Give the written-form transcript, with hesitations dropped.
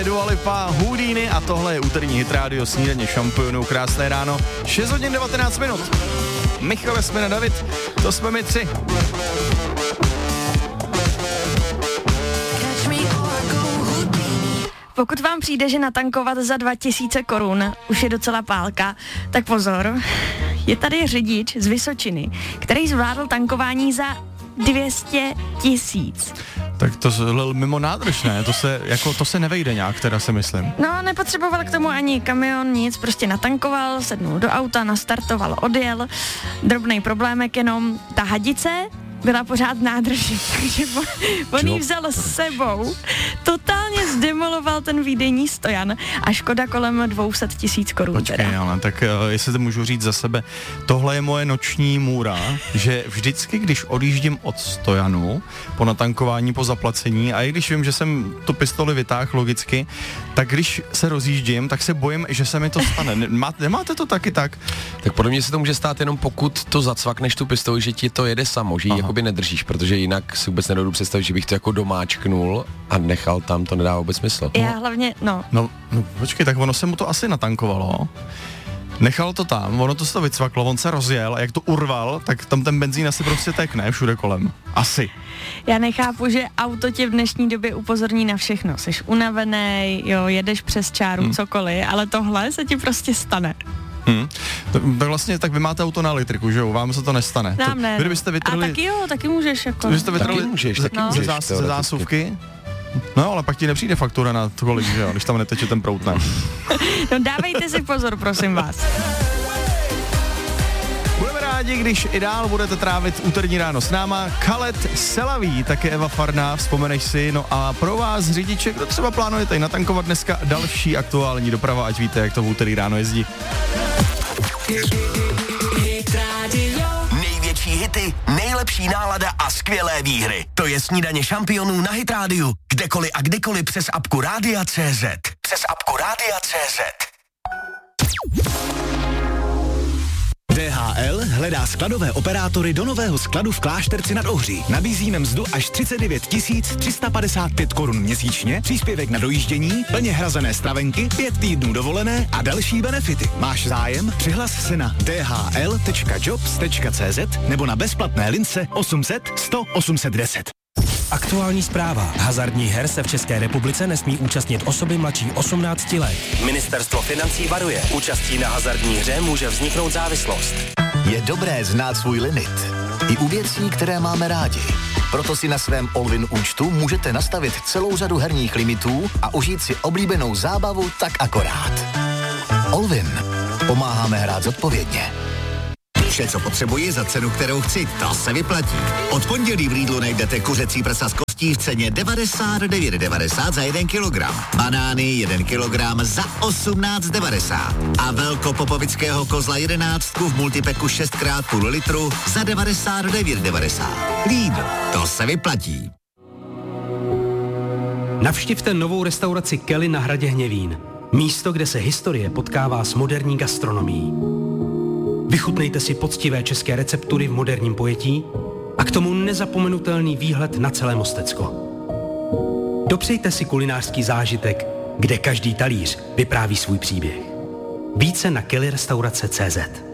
Dua Lipa, Houdini a tohle je úterní hit rádio Snídaně šampionů. Krásné ráno, 6 hodin 19 minut. Michal, Jasmin a David, to jsme my tři. Pokud vám přijde, že natankovat za 2000 korun už je docela pálka, tak pozor, je tady řidič z Vysočiny, který zvládl tankování za 200 000. Tak to mimo nádrž, ne? To se nevejde nějak, teda si myslím. No, nepotřeboval k tomu ani kamion, nic, prostě natankoval, sednul do auta, nastartoval, odjel. Drobnej problémek jenom, ta hadice byla pořád v nádrži, takže on ji vzal s sebou, totálně zdemoloval ten výdejní stojan a škoda kolem 200 000 korun. Počkej, ale tak jestli to můžu říct za sebe, tohle je moje noční můra, že vždycky, když odjíždím od stojanu po natankování, po zaplacení a i když vím, že jsem tu pistoli vytáhl logicky, tak když se rozjíždím, tak se bojím, že se mi to stane. Nemáte to taky tak? Tak podle mě se to může stát jenom pokud to zacvakneš tu pistoli, že ti to jede samo, že ji jakoby nedržíš, protože jinak si vůbec nedovedu představit, že bych to jako domáčknul a nechal tam, to nedá vůbec smysl. Já hlavně, No, počkej, tak ono se mu to asi natankovalo. Nechal to tam, ono to se to vycvaklo, on se rozjel a jak to urval, tak tam ten benzín asi prostě tekne všude kolem. Asi. Já nechápu, že auto tě v dnešní době upozorní na všechno. Jsi unavený, jo, jedeš přes čáru, cokoliv, ale tohle se ti prostě stane. Tak vlastně, tak vy máte auto na elektriku, že jo? Vám se to nestane. Nám ne. Kdybyste vytrhli... A taky jo, taky můžeš jako... Kdybyste vytrhli můžeš, ze zásuvky, no ale pak ti nepřijde faktura na tolik, že jo? Když tam neteče ten prout, ne? No dávejte si pozor, prosím vás. Budeme rádi, když i dál budete trávit úterní ráno s náma. Khaled Selaví, také Eva Farná, vzpomeneš si. No a pro vás, řidiče, kdo třeba plánujete natankovat dneska další aktuální doprava, ať víte, jak to v úterý ráno jezdí. Největší hity, nejlepší nálada a skvělé výhry. To je Snídaně šampionů na Hit rádiu. Kdekoliv a kdykoliv přes apku Rádia.cz. Přes apku Rádia.cz. DHL hledá skladové operátory do nového skladu v Klášterci nad Ohří. Nabízíme mzdu až 39 355 korun měsíčně, příspěvek na dojíždění, plně hrazené stravenky, 5 týdnů dovolené a další benefity. Máš zájem? Přihlas se na dhl.jobs.cz nebo na bezplatné lince 800 100 810. Aktuální zpráva. Hazardních her se v České republice nesmí účastnit osoby mladší 18 let. Ministerstvo financí varuje. Účastí na hazardní hře může vzniknout závislost. Je dobré znát svůj limit. I u věcí, které máme rádi. Proto si na svém Allwin účtu můžete nastavit celou řadu herních limitů a užít si oblíbenou zábavu tak akorát. Allwin. Pomáháme hrát zodpovědně. Vše, co potřebuji za cenu, kterou chci, to se vyplatí. Od pondělí v Lidlu najdete kuřecí prsa z kostí v ceně 99,90 za 1 kilogram. Banány 1 kilogram za 18,90. A velkopopovického kozla 11 v multipeku 6x půl litru za 99,90. Lidl, to se vyplatí. Navštivte novou restauraci Kelly na hradě Hněvín. Místo, kde se historie potkává s moderní gastronomií. Vychutnejte si poctivé české receptury v moderním pojetí a k tomu nezapomenutelný výhled na celé Mostecko. Dopřejte si kulinářský zážitek, kde každý talíř vypráví svůj příběh. Více na kellyrestaurace.cz.